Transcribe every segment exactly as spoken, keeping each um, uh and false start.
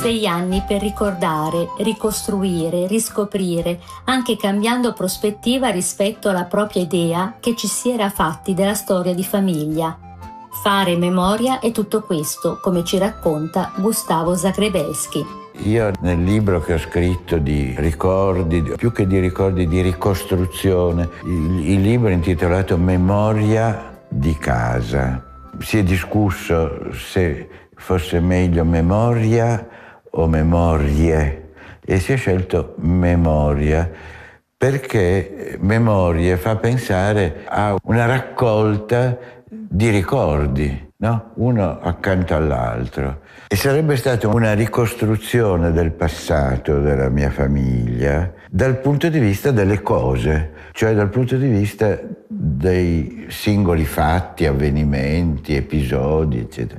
Sei anni per ricordare, ricostruire, riscoprire, anche cambiando prospettiva rispetto alla propria idea che ci si era fatti della storia di famiglia. Fare memoria è tutto questo, come ci racconta Gustavo Zagrebelsky. Io nel libro che ho scritto di ricordi, più che di ricordi, di ricostruzione, il, il libro è intitolato Memoria di casa. Si è discusso se fosse meglio memoria o memorie e si è scelto memoria perché memorie fa pensare a una raccolta di ricordi, no? Uno accanto all'altro. E sarebbe stata una ricostruzione del passato della mia famiglia dal punto di vista delle cose, cioè dal punto di vista dei singoli fatti, avvenimenti, episodi, eccetera.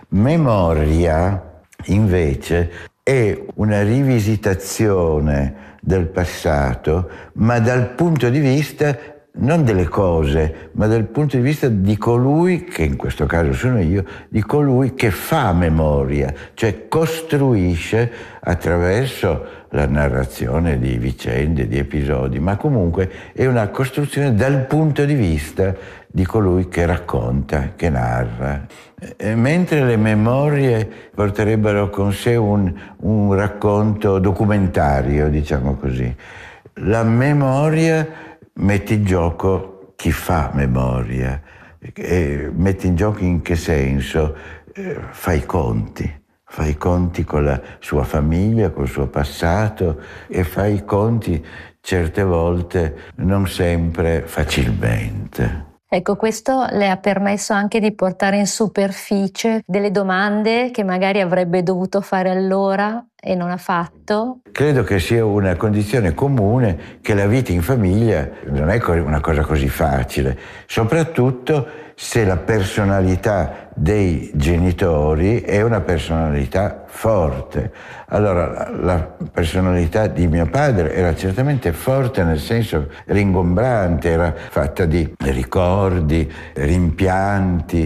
Memoria, invece, è una rivisitazione del passato, ma dal punto di vista non delle cose, ma dal punto di vista di colui, che in questo caso sono io, di colui che fa memoria, cioè costruisce attraverso la narrazione di vicende, di episodi, ma comunque è una costruzione dal punto di vista di colui che racconta, che narra. E mentre le memorie porterebbero con sé un, un racconto documentario, diciamo così, la memoria mette in gioco chi fa memoria. E mette in gioco in che senso? Eh, fa i conti. Fa i conti con la sua famiglia, col suo passato e fa i conti certe volte, non sempre facilmente. Ecco, questo le ha permesso anche di portare in superficie delle domande che magari avrebbe dovuto fare allora e non ha fatto. Credo che sia una condizione comune che la vita in famiglia non è una cosa così facile, soprattutto se la personalità dei genitori è una personalità forte. Allora, la personalità di mio padre era certamente forte nel senso ringombrante, era fatta di ricordi, rimpianti,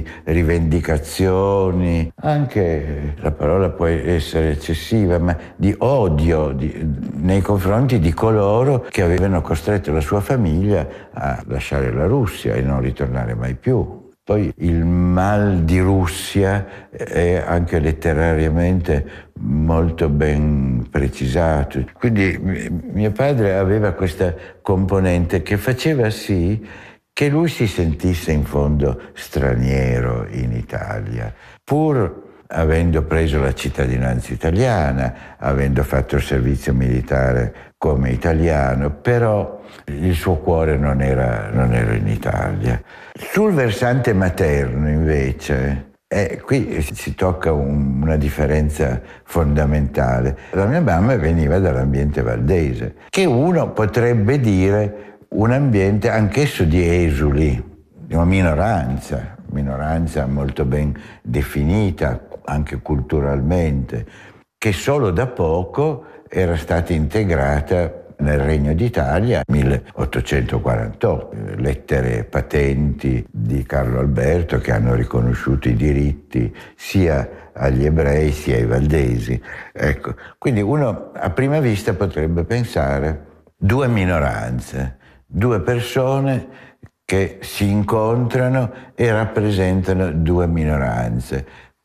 rivendicazioni, anche la parola può essere eccessiva, ma di odio di, nei confronti di coloro che avevano costretto la sua famiglia a lasciare la Russia e non ritornare mai più. Poi il mal di Russia è anche letterariamente molto ben precisato. Quindi mio padre aveva questa componente che faceva sì che lui si sentisse in fondo straniero in Italia, pur avendo preso la cittadinanza italiana, avendo fatto il servizio militare come italiano, però il suo cuore non era, non era in Italia. Sul versante materno, invece, eh, qui si tocca un, una differenza fondamentale. La mia mamma veniva dall'ambiente valdese, che uno potrebbe dire un ambiente anch'esso di esuli, di una minoranza, minoranza molto ben definita, anche culturalmente, che solo da poco era stata integrata nel Regno d'Italia nel milleottocentoquarantotto. Lettere patenti di Carlo Alberto che hanno riconosciuto i diritti sia agli ebrei sia ai valdesi. Ecco, quindi uno a prima vista potrebbe pensare due minoranze, due persone che si incontrano e rappresentano due minoranze.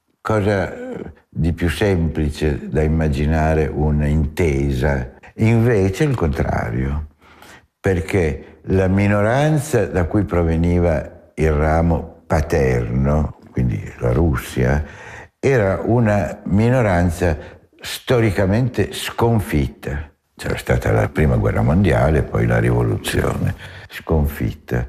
Cosa di più semplice da immaginare un'intesa. Invece il contrario, perché la minoranza da cui proveniva il ramo paterno, quindi la Russia, era una minoranza storicamente sconfitta. C'era stata la prima guerra mondiale, poi la rivoluzione, sconfitta.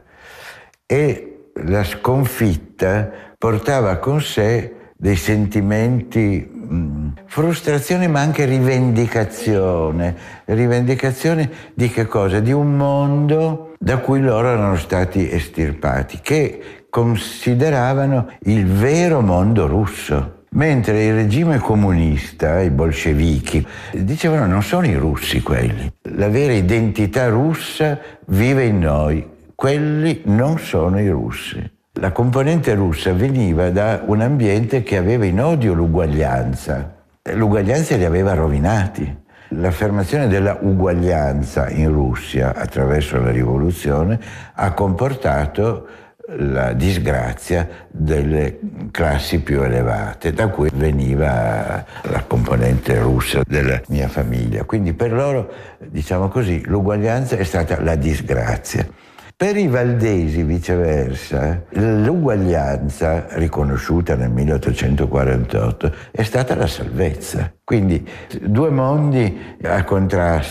E la sconfitta portava con sé dei sentimenti, mh, frustrazione ma anche rivendicazione. Rivendicazione di che cosa? Di un mondo da cui loro erano stati estirpati, che consideravano il vero mondo russo. Mentre il regime comunista, i bolscevichi, dicevano non sono i russi quelli. La vera identità russa vive in noi, quelli non sono i russi. La componente russa veniva da un ambiente che aveva in odio l'uguaglianza, l'uguaglianza li aveva rovinati. L'affermazione della uguaglianza in Russia attraverso la rivoluzione ha comportato la disgrazia delle classi più elevate, da cui veniva la componente russa della mia famiglia. Quindi per loro, diciamo così, l'uguaglianza è stata la disgrazia. Per i valdesi, viceversa, l'uguaglianza riconosciuta nel milleottocentoquarantotto è stata la salvezza. Quindi due mondi a contrasto.